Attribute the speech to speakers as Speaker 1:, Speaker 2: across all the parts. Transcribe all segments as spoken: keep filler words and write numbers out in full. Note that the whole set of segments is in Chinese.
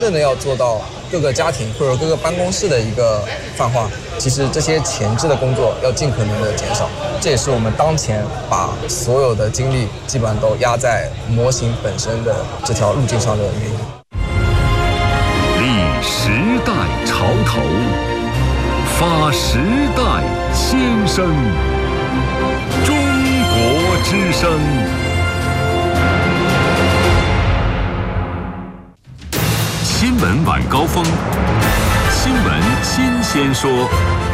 Speaker 1: 真的要做到各个家庭或者各个办公室的一个泛化，其实这些前置的工作要尽可能的减少，这也是我们当前把所有的精力基本上都压在模型本身的这条路径上的原因。
Speaker 2: 立时代潮头，发时代先声，中国之声。新闻晚高峰，新闻新鲜说。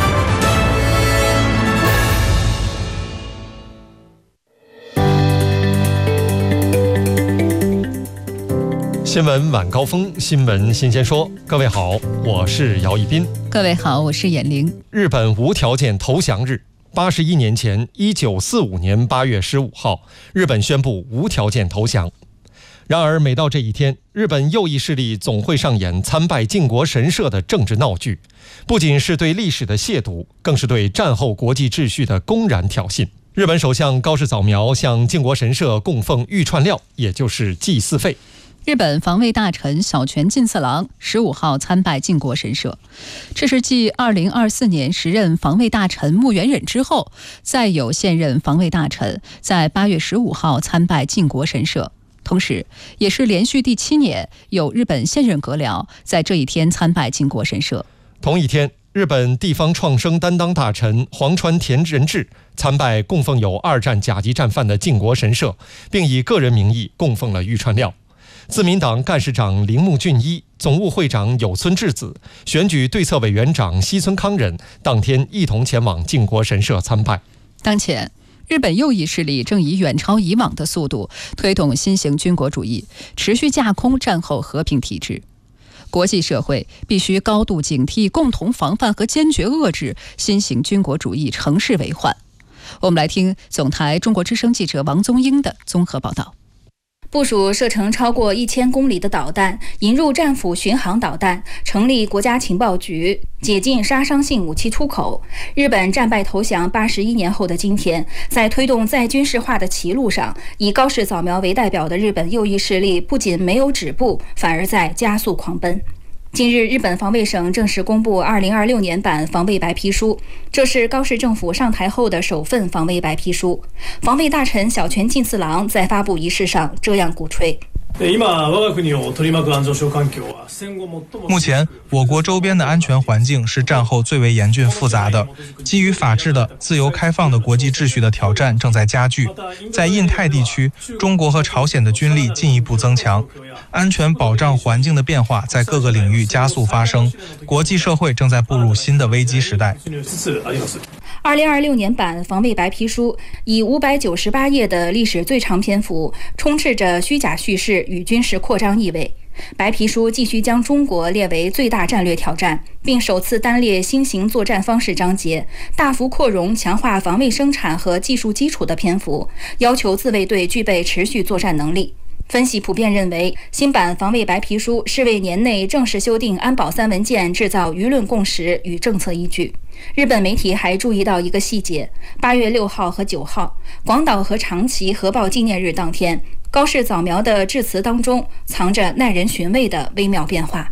Speaker 3: 新闻晚高峰，新闻新鲜说。各位好，我是姚一斌。
Speaker 4: 各位好，我是闫玲。
Speaker 3: 日本无条件投降日，八十一年前，一九四五年八月十五号，日本宣布无条件投降。然而，每到这一天，日本右翼势力总会上演参拜靖国神社的政治闹剧，不仅是对历史的亵渎，更是对战后国际秩序的公然挑衅。日本首相高市早苗向靖国神社供奉御串料，也就是祭祀费。
Speaker 4: 日本防卫大臣小泉进次郎十五号参拜靖国神社，这是继二零二四年时任防卫大臣木原忍之后，再有现任防卫大臣在八月十五号参拜靖国神社。同时，也是连续第七年有日本现任阁僚在这一天参拜靖国神社。
Speaker 3: 同一天，日本地方创生担当大臣黄川田仁志参拜供奉有二战甲级战犯的靖国神社，并以个人名义供奉了御串料。自民党干事长铃木俊一、总务会长有村智子、选举对策委员长西村康忍当天一同前往靖国神社参拜。
Speaker 4: 当前，日本右翼势力正以远超以往的速度推动新型军国主义，持续架空战后和平体制。国际社会必须高度警惕，共同防范和坚决遏制新型军国主义乘势为患。我们来听总台中国之声记者王宗英的综合报道。
Speaker 5: 部署射程超过一千公里的导弹，引入战斧巡航导弹，成立国家情报局，解禁杀伤性武器出口。日本战败投降八十一年后的今天，在推动再军事化的歧路上，以高市早苗为代表的日本右翼势力不仅没有止步，反而在加速狂奔。近日，日本防卫省正式公布二零二六年版防卫白皮书，这是高市政府上台后的首份防卫白皮书。防卫大臣小泉进次郎在发布仪式上这样鼓吹。
Speaker 6: 目前，我国周边的安全环境是战后最为严峻复杂的，基于法治的自由开放的国际秩序的挑战正在加剧。在印太地区，中国和朝鲜的军力进一步增强，安全保障环境的变化在各个领域加速发生，国际社会正在步入新的危机时代。
Speaker 5: 二零二六年版防卫白皮书以五百九十八页的历史最长篇幅，充斥着虚假叙事与军事扩张意味。白皮书继续将中国列为最大战略挑战，并首次单列新型作战方式章节，大幅扩容强化防卫生产和技术基础的篇幅，要求自卫队具备持续作战能力。分析普遍认为，新版防卫白皮书是为年内正式修订安保三文件制造舆论共识与政策依据。日本媒体还注意到一个细节：八月六号和九号，广岛和长崎核爆纪念日当天，高市早苗的致辞当中藏着耐人寻味的微妙变化。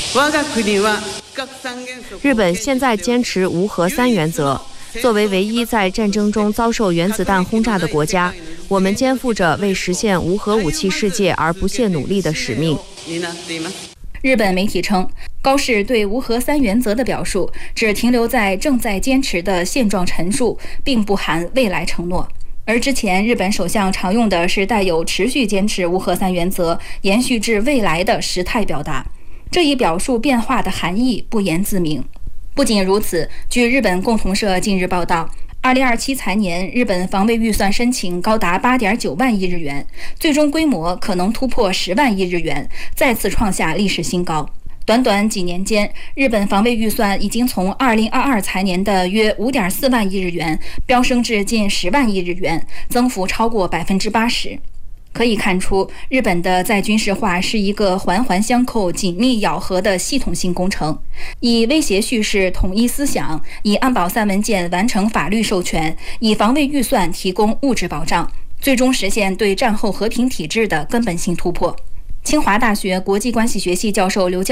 Speaker 7: 日本现在坚持无核三原则。作为唯一在战争中遭受原子弹轰炸的国家，我们肩负着为实现无核武器世界而不懈努力的使命。
Speaker 5: 日本媒体称，高市对无核三原则的表述只停留在正在坚持的现状陈述，并不含未来承诺。而之前日本首相常用的是带有持续坚持无核三原则延续至未来的时态表达，这一表述变化的含义不言自明。不仅如此，据日本共同社近日报道，二零二七财年日本防卫预算申请高达 八点九万亿日元，最终规模可能突破十万亿日元，再次创下历史新高。短短几年间，日本防卫预算已经从二零二二财年的约 五点四万亿日元飙升至近十万亿日元，增幅超过 百分之八十。可以看出，日本的再军事化是一个环环相扣、紧密咬合的系统性工程，以威胁叙事统一思想，以安保三文件完成法律授权，以防卫预算提供物质保障，最终实现对战后和平体制的根本性突破。清华大学国际关系学系教授刘